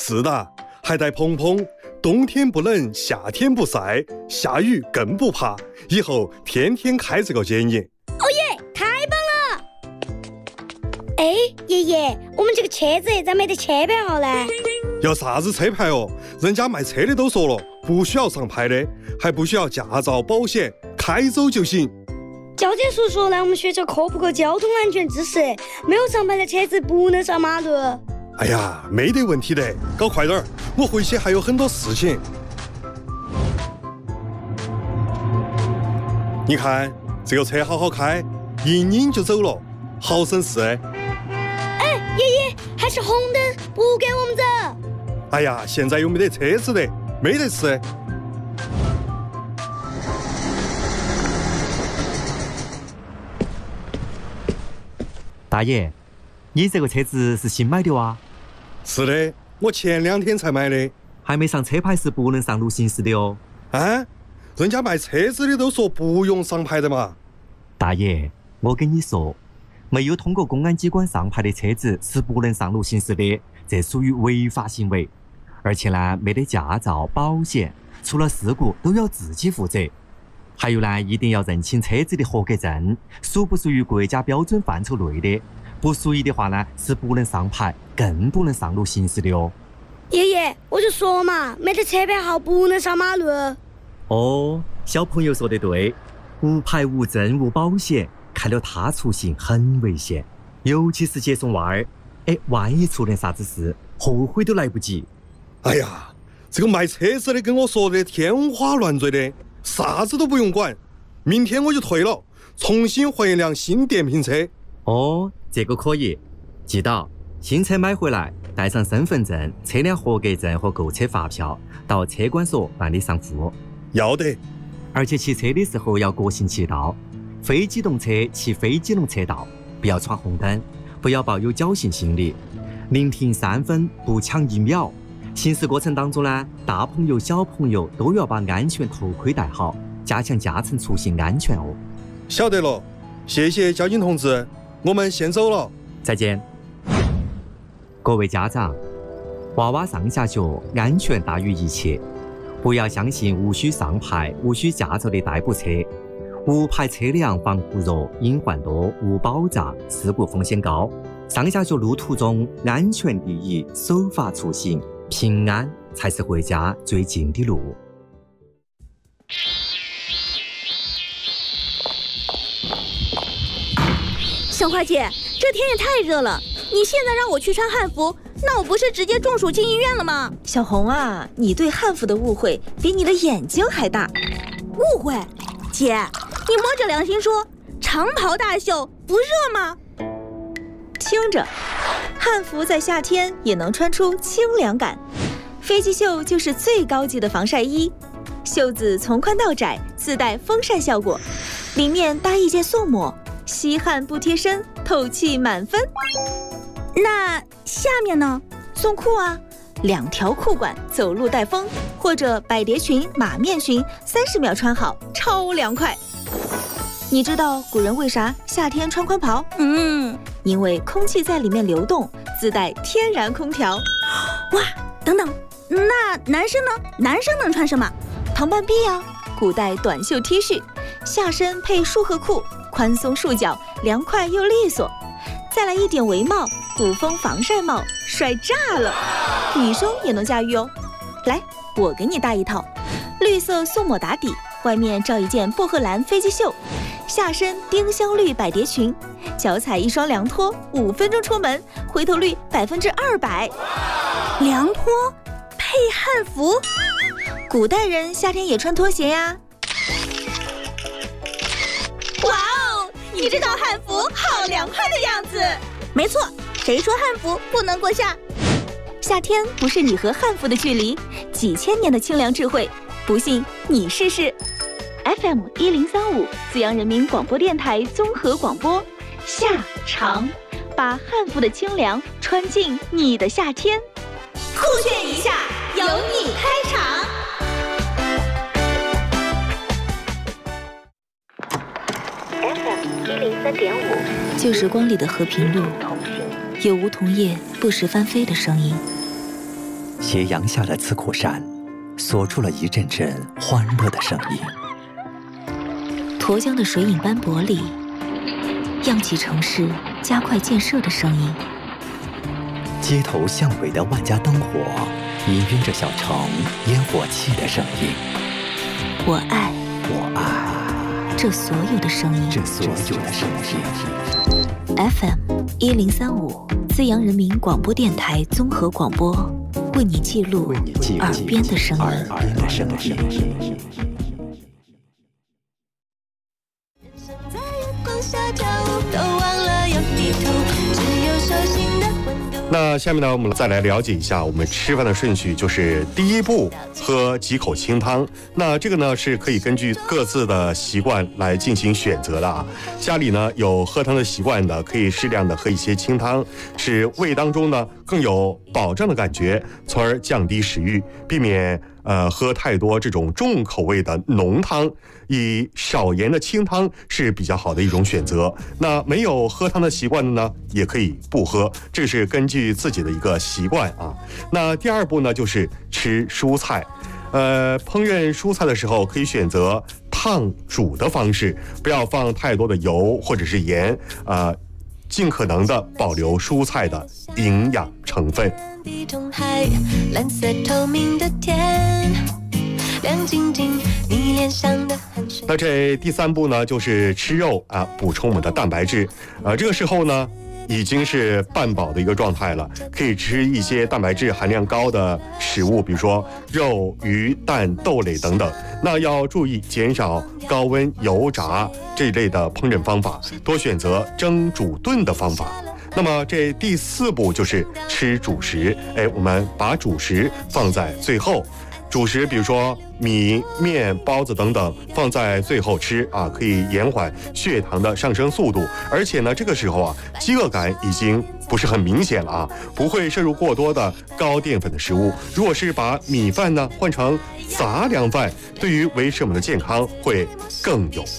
是的，还带蓬蓬，冬天不冷，夏天不晒，下雨更不怕，以后天天开这个剪影。 哦耶，太棒了！哎，爷爷，我们这个车子咋没得车牌号呢？ 要啥子车牌哦？人家卖车的都说了，不需要上牌的，还不需要驾照、保险，开走就行。 交警叔叔来我们学校科普个交通安全知识，没有上牌的车子不能上马路。 哎呀，没得问题的，搞快点儿，我回去还有很多事情。你看这个车好好开，一拧就走了，好省事。 哎，爷爷，还是红灯，不给我们走。 哎呀，现在又没得车子的，没得事。 大爷，你这个车子是新买的哇？ 是的，我前2天才买的。 还没上车牌是不能上路行驶的哦。 啊？人家卖车子的都说不用上牌的嘛。 大爷，我跟你说，没有通过公安机关上牌的车子是不能上路行驶的，这属于违法行为。而且呢，没得驾照、保险，出了事故都要自己负责。还有呢，一定要认清车子的合格证，属不属于国家标准范畴内的。不属于的话呢，是不能上牌，更不能上路行驶的哦。 爷爷，我就说嘛，没得车牌号不能上马路。 哦，小朋友说得对，无牌、无证、无保险，开了他出行很危险，尤其是接送娃儿。哎，万一出点啥子事，后悔都来不及。 哎呀，这个卖车子的跟我说的天花乱坠的，啥子都不用管。明天我就退了，重新换一辆新电瓶车。 哦，这个可以。记到，新车买回来，带上身份证、车辆合格证和购车发票，到车管所办理上户。 要得。 而且骑车的时候要国行骑道，非机动车骑非机动车道，不要闯红灯，不要抱有侥幸心理。宁停3分，不抢1秒。行驶过程当中呢，大朋友小朋友都要把安全头盔戴好，加强驾乘出行安全哦。 晓得了，谢谢交警同志，我们先走了。 再见。各位家长，娃娃上下学安全大于一切，不要相信无需上牌、无需驾照的代步车。无牌车辆防护弱，隐患多，无保障，事故风险高。上下学路途中，安全第一，守法出行，平安才是回家最近的路。 小花姐，这天也太热了，你现在让我去穿汉服，那我不是直接中暑进医院了吗？ 小红啊，你对汉服的误会比你的眼睛还大。 误会？姐，你摸着良心说，长袍大袖不热吗？ 听着，汉服在夏天也能穿出清凉感。飞机袖就是最高级的防晒衣，袖子从宽到窄，自带风扇效果，里面搭一件素抹，吸汗不贴身，透气满分。 那下面呢？ 送裤啊，2条裤管，走路带风，或者百蝶裙、马面裙，30秒穿好，超凉快。你知道古人为啥夏天穿宽袍？因为空气在里面流动，自带天然空调。 哇，等等，那男生呢？男生能穿什么？ 唐半臂啊，古代短袖 T 恤，下身配束荷裤，宽松束脚，凉快又利索。再来一顶围帽，古风防晒帽，帅炸了！女生也能驾驭哦。来，我给你搭一套，绿色素抹打底，外面罩一件薄荷蓝飞机袖，下身丁香绿百蝶裙，脚踩一双凉拖，5分钟出门，回头率200%。 凉拖配汉服， 古代人夏天也穿拖鞋呀。 哇哦，你这套汉服好凉快的样子。没错，谁说汉服不能过夏？ 夏天不是你和汉服的距离，几千年的清凉智慧，不信你试试。FM 1035，资阳人民广播电台综合广播，夏长，把汉服的清凉穿进你的夏天。 酷炫一下，由你开场。 FM 103.5，旧时光里的和平路，有梧桐叶不时翻飞的声音。 斜阳下的刺口山，锁出了一阵阵欢乐的声音。 沱江的水影斑驳里，漾起城市加快建设的声音。 街头巷尾的万家灯火，氤氲着小城烟火气的声音。 我爱这所有的声音。FM 1035，资阳人民广播电台综合广播，为你记录耳边的声音。 那下面呢，我们再来了解一下我们吃饭的顺序，就是第一步喝几口清汤。那这个呢是可以根据各自的习惯来进行选择的啊。家里呢有喝汤的习惯的，可以适量的喝一些清汤，使胃当中呢更有饱胀的感觉，从而降低食欲，避免喝太多这种重口味的浓汤。以少盐的清汤是比较好的一种选择。那没有喝汤的习惯的呢，也可以不喝，这是根据自己的一个习惯啊。那第二步呢，就是吃蔬菜。烹饪蔬菜的时候，可以选择烫煮的方式，不要放太多的油或者是盐，尽可能的保留蔬菜的营养成分。 地中海蓝色透明的天，亮晶晶你脸上的汗水。 那这第三步呢，就是吃肉啊，补充我们的蛋白质。这个时候呢，已经是半饱的一个状态了，可以吃一些蛋白质含量高的食物，比如说肉、鱼、蛋、豆类等等。那要注意减少高温油炸这一类的烹饪方法，多选择蒸、煮、炖的方法。那么这第四步就是吃主食，我们把主食放在最后。主食比如说米、面、包子等等放在最后吃啊，可以延缓血糖的上升速度。而且呢，这个时候啊，饥饿感已经不是很明显了啊，不会摄入过多的高淀粉的食物。如果是把米饭呢换成杂粮饭，对于维持我们的健康会更有